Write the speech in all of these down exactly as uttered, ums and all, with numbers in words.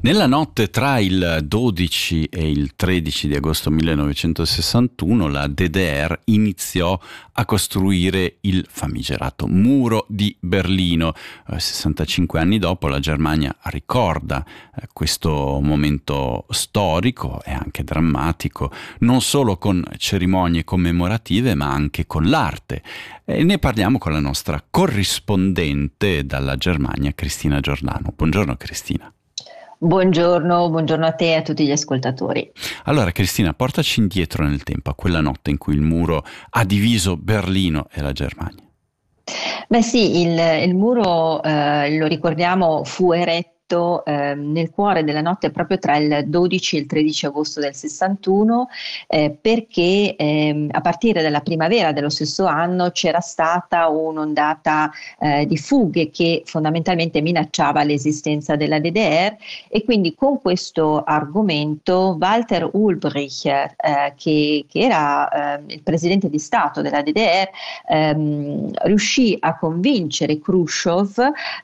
Nella notte tra il dodici e il tredici di agosto millenovecentosessantuno la D D R iniziò a costruire il famigerato muro di Berlino. Eh, sessantacinque anni dopo la Germania ricorda eh, questo momento storico e anche drammatico, non solo con cerimonie commemorative ma anche con l'arte. E ne parliamo con la nostra corrispondente dalla Germania, Cristina Giordano. Buongiorno Cristina. Buongiorno, buongiorno a te e a tutti gli ascoltatori. Allora Cristina, portaci indietro nel tempo, a quella notte in cui il muro ha diviso Berlino e la Germania. Beh sì, il, il muro, eh, lo ricordiamo, fu eretto eh, nel cuore della notte proprio tra il dodici e il tredici agosto del sessantuno, eh, perché eh, a partire dalla primavera dello stesso anno c'era stata un'ondata eh, di fughe che fondamentalmente minacciava l'esistenza della D D R, e quindi con questo argomento Walter Ulbricht, eh, che, che era eh, il presidente di Stato della D D R, ehm, riuscì a convincere Khrushchev,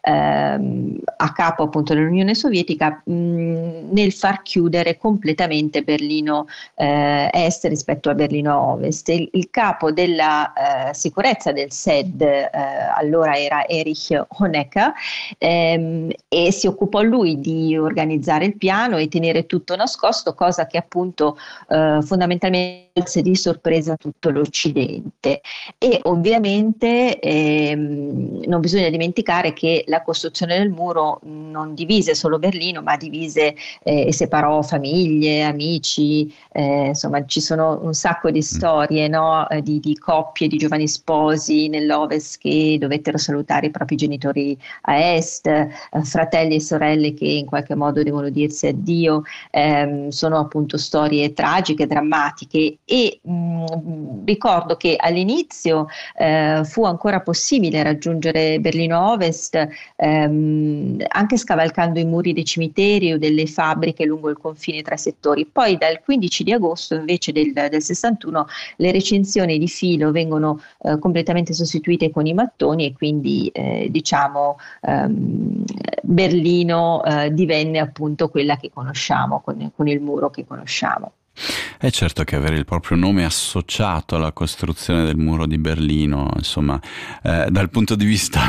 ehm, a capo appunto dell'Unione Sovietica, mh, nel far chiudere completamente Berlino eh, Est rispetto a Berlino Ovest. Il, il capo della eh, sicurezza del S E D eh, allora era Erich Honecker, ehm, e si occupò lui di organizzare il piano e tenere tutto nascosto, cosa che appunto eh, fondamentalmente di sorpresa tutto l'Occidente. E ovviamente ehm, non bisogna dimenticare che la costruzione del muro non divise solo Berlino, ma divise eh, e separò famiglie, amici, eh, insomma ci sono un sacco di storie, no? di, di coppie, di giovani sposi nell'Ovest che dovettero salutare i propri genitori a Est, eh, fratelli e sorelle che in qualche modo devono dirsi addio. Eh, sono appunto storie tragiche, drammatiche, e mh, ricordo che all'inizio eh, fu ancora possibile raggiungere Berlino Ovest ehm, anche scavalcando i muri dei cimiteri o delle fabbriche lungo il confine tra settori. Poi dal quindici di agosto invece del, del sessantuno le recinzioni di filo vengono eh, completamente sostituite con i mattoni, e quindi eh, diciamo ehm, Berlino eh, divenne appunto quella che conosciamo, con, con il muro che conosciamo. È certo che avere il proprio nome associato alla costruzione del muro di Berlino, insomma, eh, dal punto di vista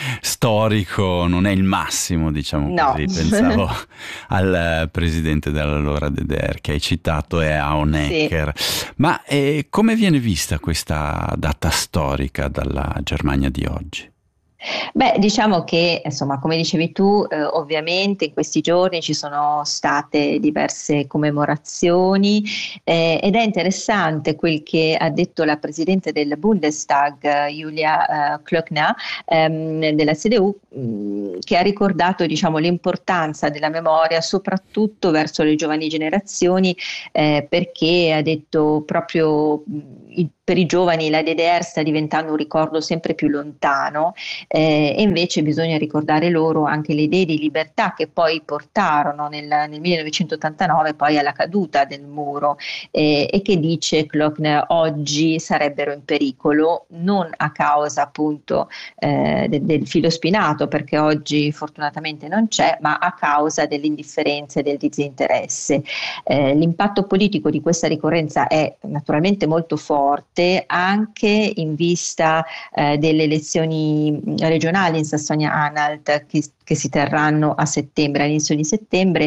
storico non è il massimo, diciamo No. così. Pensavo al presidente dell'allora D D R che hai citato, è Honecker. Sì. Ma eh, come viene vista questa data storica dalla Germania di oggi? Beh, diciamo che, insomma, come dicevi tu, eh, ovviamente in questi giorni ci sono state diverse commemorazioni, eh, ed è interessante quel che ha detto la presidente del Bundestag, Julia eh, Klöckner, ehm, della C D U, mh, che ha ricordato, diciamo, l'importanza della memoria soprattutto verso le giovani generazioni, eh, perché ha detto proprio mh, il per i giovani la D D R sta diventando un ricordo sempre più lontano, eh, e invece bisogna ricordare loro anche le idee di libertà che poi portarono nel, nel millenovecentottantanove poi alla caduta del muro, eh, e che, dice Klöckner, oggi sarebbero in pericolo non a causa appunto eh, de, del filo spinato, perché oggi fortunatamente non c'è, ma a causa dell'indifferenza e del disinteresse. Eh, l'impatto politico di questa ricorrenza è naturalmente molto forte, anche in vista eh, delle elezioni regionali in Sassonia-Anhalt che, che si terranno a settembre, all'inizio di settembre.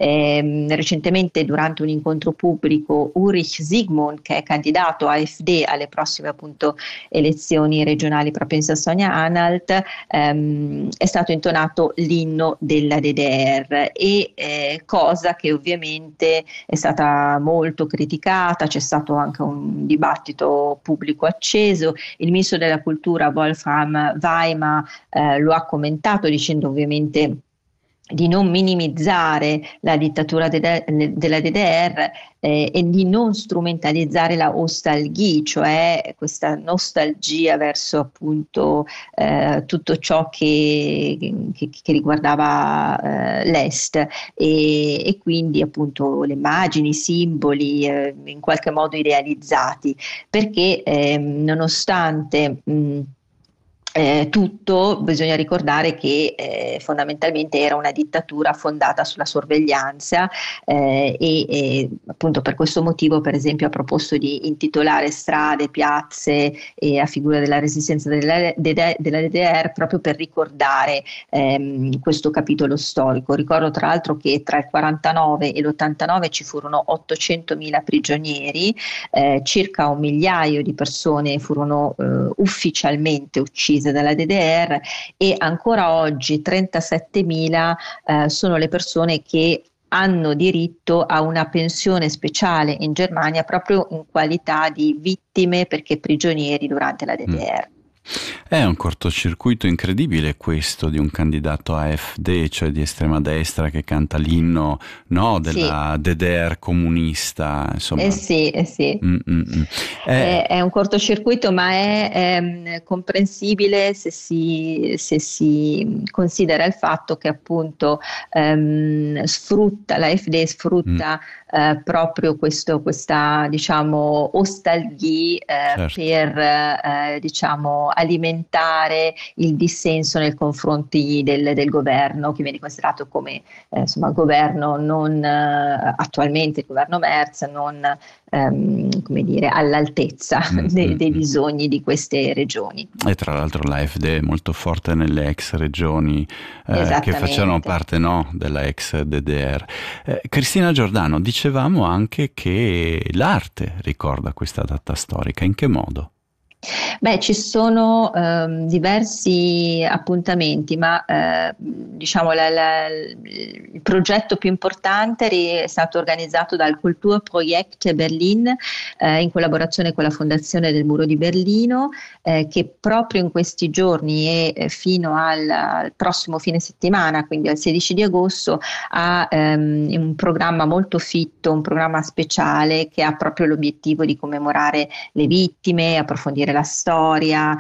Eh, recentemente, durante un incontro pubblico, Ulrich Zygmunt, che è candidato A F D alle prossime appunto elezioni regionali proprio in Sassonia-Anhalt, ehm, è stato intonato l'inno della D D R, e eh, cosa che ovviamente è stata molto criticata. C'è stato anche un dibattito pubblico acceso. Il ministro della cultura Wolfram Weimar eh, lo ha commentato dicendo ovviamente di non minimizzare la dittatura de- della D D R, eh, e di non strumentalizzare la nostalgia, cioè questa nostalgia verso appunto eh, tutto ciò che, che, che riguardava eh, l'Est, e, e quindi appunto le immagini, i simboli eh, in qualche modo idealizzati, perché eh, nonostante mh, Eh, tutto, bisogna ricordare che eh, fondamentalmente era una dittatura fondata sulla sorveglianza eh, e, e appunto per questo motivo, per esempio, ha proposto di intitolare strade, piazze e a figura della resistenza della, della D D R proprio per ricordare ehm, questo capitolo storico. Ricordo tra l'altro che tra il quarantanove e l'ottantanove ci furono ottocentomila prigionieri, eh, circa un migliaio di persone furono eh, ufficialmente uccise dalla D D R e ancora oggi trentasettemila eh, sono le persone che hanno diritto a una pensione speciale in Germania proprio in qualità di vittime perché prigionieri durante la D D R. Mm. È un cortocircuito incredibile questo di un candidato A F D, cioè di estrema destra, che canta l'inno, no, della sì. D D R comunista, insomma. Eh sì, eh sì. Mm, mm, mm. È, è un cortocircuito, ma è, è comprensibile se si, se si considera il fatto che appunto ehm, sfrutta, la A F D sfrutta mm. eh, proprio questo, questa diciamo ostalgie eh, certo. per eh, diciamo alimentare il dissenso nei confronti del, del governo, che viene considerato come eh, insomma governo non eh, attualmente il governo Merz non ehm, come dire all'altezza mm-hmm. dei, dei bisogni di queste regioni. E tra l'altro l'A F D è molto forte nelle ex regioni eh, che facevano parte no, della ex D D R. Eh, Cristina Giordano, dicevamo anche che l'arte ricorda questa data storica, in che modo? Beh, ci sono ehm, diversi appuntamenti, ma eh, diciamo la, la, il progetto più importante è stato organizzato dal Kulturprojekt Berlin eh, in collaborazione con la Fondazione del Muro di Berlino, eh, che proprio in questi giorni e eh, fino al, al prossimo fine settimana, quindi al sedici di agosto, ha ehm, un programma molto fitto, un programma speciale che ha proprio l'obiettivo di commemorare le vittime, approfondire la storia,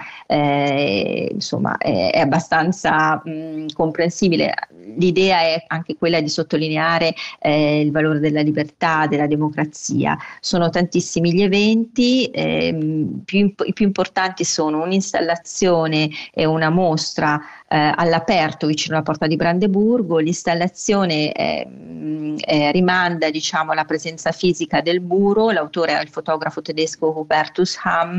eh, insomma è, è abbastanza mh, comprensibile. L'idea è anche quella di sottolineare eh, il valore della libertà, della democrazia. Sono tantissimi gli eventi, ehm, più, i più importanti sono un'installazione e una mostra eh, all'aperto vicino alla Porta di Brandeburgo. L'installazione eh, eh, rimanda diciamo alla presenza fisica del muro, l'autore è il fotografo tedesco Hubertus Hamm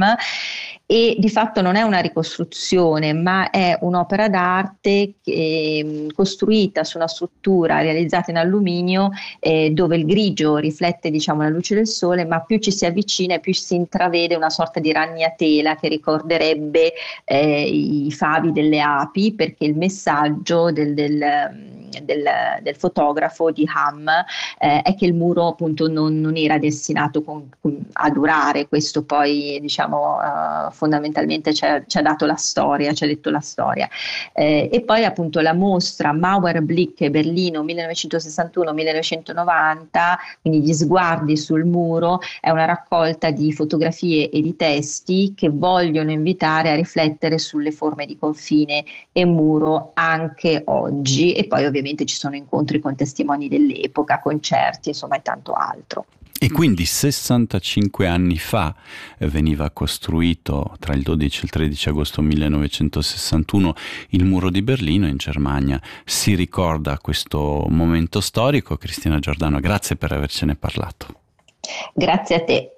e di fatto non è una ricostruzione ma è un'opera d'arte che, costruita su una struttura realizzata in alluminio eh, dove il grigio riflette diciamo la luce del sole, ma più ci si avvicina e più si intravede una sorta di ragnatela che ricorderebbe eh, i favi delle api, perché il messaggio del, del, del, del fotografo di Hamm eh, è che il muro appunto non, non era destinato con, con, a durare. Questo poi diciamo uh, fondamentalmente ci ha, ci ha dato la storia, ci ha detto la storia. Eh, e poi appunto la mostra Mauerblick Berlino millenovecentosessantuno millenovecentonovanta, quindi gli sguardi sul muro, è una raccolta di fotografie e di testi che vogliono invitare a riflettere sulle forme di confine e muro anche oggi, e poi ovviamente ci sono incontri con testimoni dell'epoca, concerti, insomma e tanto altro. E quindi sessantacinque anni fa veniva costruito tra il dodici e il tredici agosto millenovecentosessantuno il muro di Berlino in Germania. Si ricorda questo momento storico. Cristina Giordano, grazie per avercene parlato. Grazie a te.